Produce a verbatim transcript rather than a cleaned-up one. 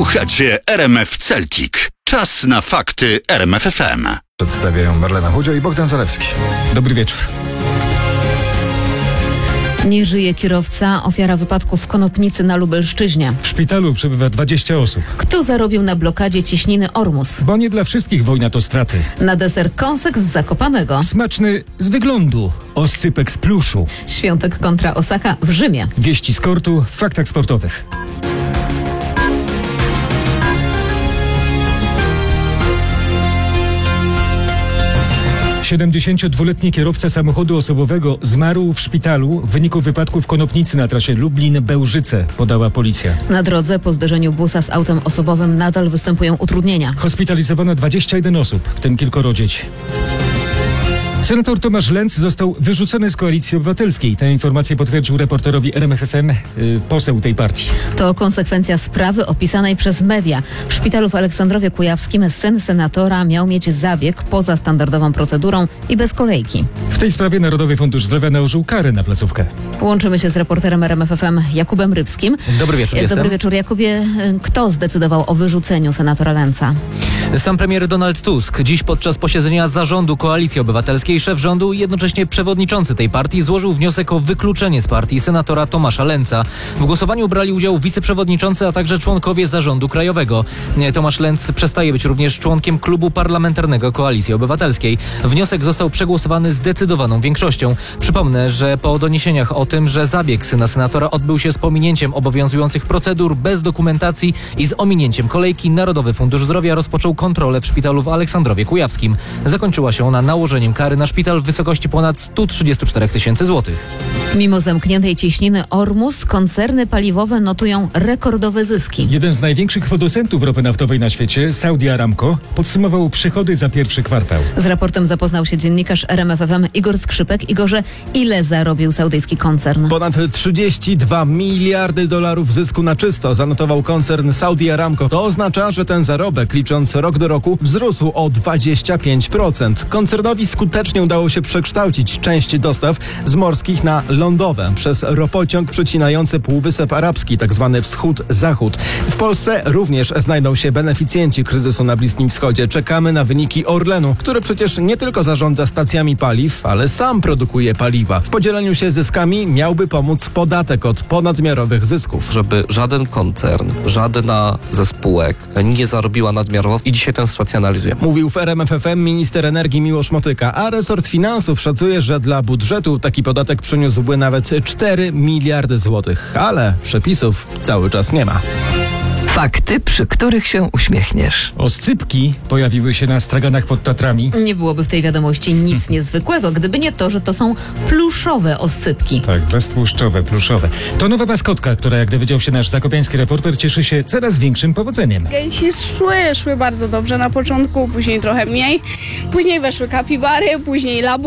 Słuchacie R M F Celtic. Czas na fakty R M F F M. Przedstawiają Marlena Chudzio i Bogdan Zalewski. Dobry wieczór. Nie żyje kierowca, ofiara wypadku w Konopnicy na Lubelszczyźnie. W szpitalu przebywa dwadzieścia osób. Kto zarobił na blokadzie cieśniny Ormus? Bo nie dla wszystkich wojna to straty. Na deser kąsek z Zakopanego. Smaczny z wyglądu. Oscypek z pluszu. Świątek kontra Osaka w Rzymie. Wieści z kortu w faktach sportowych. siedemdziesięciodwuletni kierowca samochodu osobowego zmarł w szpitalu w wyniku wypadku w Konopnicy na trasie Lublin-Bełżyce, podała policja. Na drodze po zderzeniu busa z autem osobowym nadal występują utrudnienia. Hospitalizowano dwadzieścia jeden osób, w tym kilkoro dzieci. Senator Tomasz Lenz został wyrzucony z Koalicji Obywatelskiej. Tę informację potwierdził reporterowi R M F F M yy, poseł tej partii. To konsekwencja sprawy opisanej przez media. W szpitalu w Aleksandrowie Kujawskim syn senatora miał mieć zabieg poza standardową procedurą i bez kolejki. W tej sprawie Narodowy Fundusz Zdrowia nałożył karę na placówkę. Łączymy się z reporterem R M F F M Jakubem Rybskim. Dobry wieczór, Dobry jestem. wieczór, Jakubie. Kto zdecydował o wyrzuceniu senatora Lenza? Sam premier Donald Tusk. Dziś podczas posiedzenia zarządu Koalicji Obywatelskiej szef rządu i jednocześnie przewodniczący tej partii złożył wniosek o wykluczenie z partii senatora Tomasza Lenza. W głosowaniu brali udział wiceprzewodniczący, a także członkowie zarządu krajowego. Tomasz Lenz przestaje być również członkiem klubu parlamentarnego Koalicji Obywatelskiej. Wniosek został przegłosowany zdecydowaną większością. Przypomnę, że po doniesieniach o tym, że zabieg syna senatora odbył się z pominięciem obowiązujących procedur, bez dokumentacji i z ominięciem kolejki, Narodowy Fundusz Zdrowia rozpoczął kontrolę w szpitalu w Aleksandrowie Kujawskim. Zakończyła się ona nałożeniem kary na szpital w wysokości ponad sto trzydzieści cztery tysięcy złotych. Mimo zamkniętej cieśniny Ormus, koncerny paliwowe notują rekordowe zyski. Jeden z największych producentów ropy naftowej na świecie, Saudi Aramco, podsumował przychody za pierwszy kwartał. Z raportem zapoznał się dziennikarz R M F F M Igor Skrzypek. Igorze, ile zarobił saudyjski koncern? Ponad trzydzieści dwa miliardy dolarów zysku na czysto zanotował koncern Saudi Aramco. To oznacza, że ten zarobek, licząc rok do roku, wzrósł o dwadzieścia pięć procent. Koncernowi skutecznie udało się przekształcić część dostaw z morskich na lądowe przez ropociąg przecinający Półwysep Arabski, tzw. wschód-zachód. W Polsce również znajdą się beneficjenci kryzysu na Bliskim Wschodzie. Czekamy na wyniki Orlenu, który przecież nie tylko zarządza stacjami paliw, ale sam produkuje paliwa. W podzieleniu się zyskami miałby pomóc podatek od ponadmiarowych zysków. Żeby żaden koncern, żadna ze spółek nie zarobiła nadmiarowo i dzisiaj tę sytuację analizujemy. Mówił w R M F F M minister energii Miłosz Motyka, a resort finansów szacuje, że dla budżetu taki podatek przyniósłby nawet cztery miliardy złotych. Ale przepisów cały czas nie ma. Fakty, przy których się uśmiechniesz. Oscypki pojawiły się na straganach pod Tatrami. Nie byłoby w tej wiadomości nic niezwykłego, gdyby nie to, że to są pluszowe oscypki. Tak, beztłuszczowe, pluszowe. To nowa maskotka, która, jak dowiedział się nasz zakopiański reporter, cieszy się coraz większym powodzeniem. Gęsi szły, szły bardzo dobrze na początku, później trochę mniej. Później weszły kapibary, później labu.